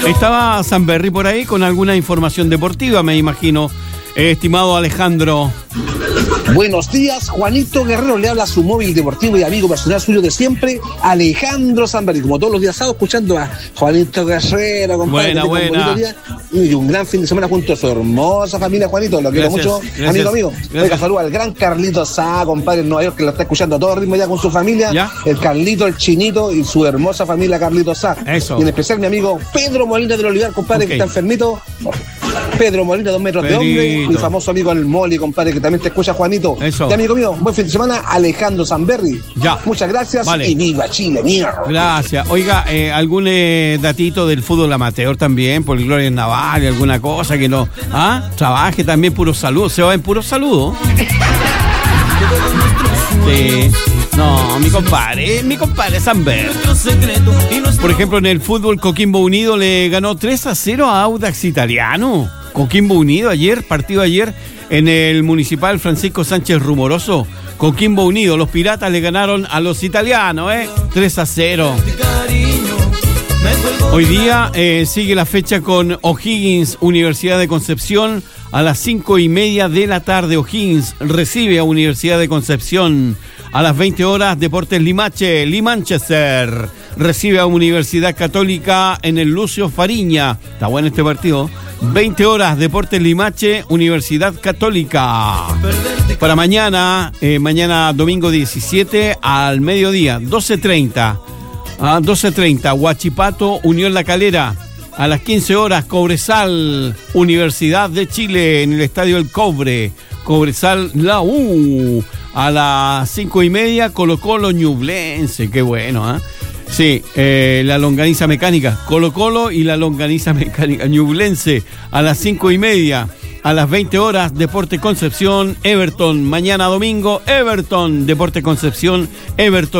Estaba Samberry por ahí con alguna información deportiva, me imagino. Estimado Alejandro. Buenos días, Juanito Guerrero, le habla su móvil deportivo y amigo personal suyo de siempre, Alejandro Samberry, como todos los días sábados, escuchando a Juanito Guerrero, compadre. Buena. Y un gran fin de semana junto a su hermosa familia, Juanito, lo quiero mucho, amigo. Oiga, saluda al gran Carlito Sá, compadre en Nueva York, que lo está escuchando a todo ritmo ya con su familia. ¿Ya? El Carlito, el Chinito y su hermosa familia, Carlito Sá. Eso. Y en especial mi amigo Pedro Molina del Olivar, compadre, que está enfermito. Pedro Molina, 2 metros Pedrito. de hombre, mi famoso amigo el Moli, compadre, que también te escucha, Juanito. Eso. Y amigo mío, buen fin de semana, Alejandro Samberry. Ya. Muchas gracias, vale. Y viva Chile, mierda. Gracias. Oiga, algún datito del fútbol amateur también, por Gloria Naval, alguna cosa que no. Trabaje también, puro saludo. Se va en puro saludo. Sí. No, mi compadre Samberry. Por ejemplo, en el fútbol, Coquimbo Unido le ganó 3-0 a Audax Italiano. Coquimbo Unido partido ayer en el Municipal Francisco Sánchez Rumoroso. Coquimbo Unido, los Piratas le ganaron a los italianos, 3-0. Hoy día sigue la fecha con O'Higgins, Universidad de Concepción, a las 5:30 de la tarde. O'Higgins recibe a Universidad de Concepción. A las 20 horas, Deportes Manchester recibe a Universidad Católica en el Lucio Fariña. Está bueno este partido. 20 horas, Deportes Limache, Universidad Católica. Para mañana domingo 17 al mediodía, 12:30. A 12:30, Huachipato, Unión La Calera. A las 15 horas, Cobresal, Universidad de Chile, en el Estadio El Cobre. Cobresal, la U. A las 5:30, Colo-Colo, Ñublense. Qué bueno, Sí, la longaniza mecánica. Colo-Colo y la longaniza mecánica. Ñublense, a las 5:30. A las 20 horas, Deporte Concepción, Everton. Mañana domingo, Everton, Deporte Concepción, Everton.